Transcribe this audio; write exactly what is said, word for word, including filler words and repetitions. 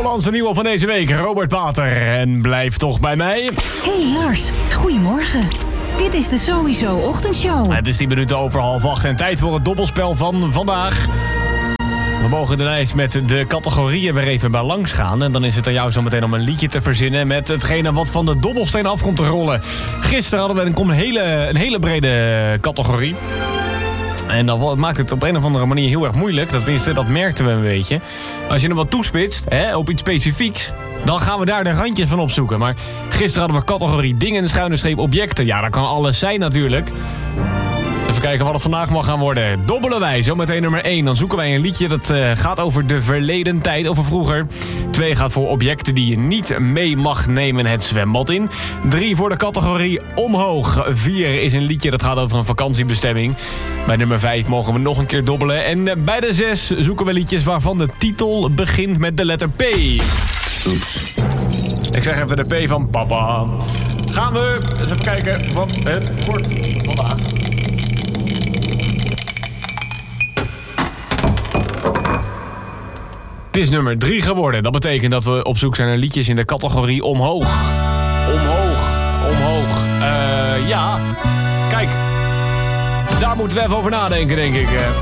Hollandse nieuwe van deze week, Robert Pater. En blijf toch bij mij. Hey Lars, goedemorgen. Dit is de Sowieso Ochtendshow. Het is tien minuten over half acht en tijd voor het dobbelspel van vandaag. We mogen de lijst met de categorieën weer even bij langs gaan. En dan is het aan jou zo meteen om een liedje te verzinnen met hetgene wat van de dobbelsteen af komt te rollen. Gisteren hadden we een hele, een hele brede categorie. En dat maakt het op een of andere manier heel erg moeilijk. Tenminste, dat merkten we een beetje. Als je er wat toespitst, hè, op iets specifieks, dan gaan we daar de randjes van opzoeken. Maar gisteren hadden we categorie dingen, schuine streep, objecten. Ja, dat kan alles zijn natuurlijk. Dus even kijken wat het vandaag mag gaan worden. Dobbelen wij, zometeen nummer één. Dan zoeken wij een liedje dat uh, gaat over de verleden tijd, over vroeger. twee gaat voor objecten die je niet mee mag nemen het zwembad in. drie voor de categorie omhoog. vier is een liedje dat gaat over een vakantiebestemming. Bij nummer vijf mogen we nog een keer dobbelen. En uh, bij de zes zoeken we liedjes waarvan de titel begint met de letter P. Oeps. Ik zeg even de P van papa. Gaan we eens even kijken wat het wordt vandaag. Het is nummer drie geworden. Dat betekent dat we op zoek zijn naar liedjes in de categorie omhoog. Omhoog. Omhoog. Uh, ja. Kijk. Daar moeten we even over nadenken, denk ik.